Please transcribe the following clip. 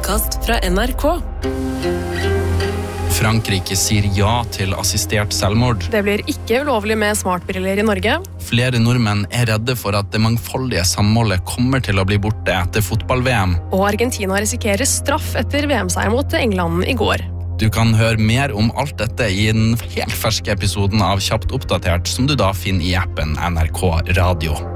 podcast fra NRK. Frankrike sier ja til assistert selvmord. Det blir ikke ulovlig med smartbriller i Norge. Flere nordmenn er redde for at det mangfoldige samholdet kommer til å bli borte etter fotball-VM. Og Argentina risikerer straff etter VM-seier mot England i går. Du kan høre mer om alt dette i den helt ferske episoden av Kjapt oppdatert, som du da finner i appen NRK Radio.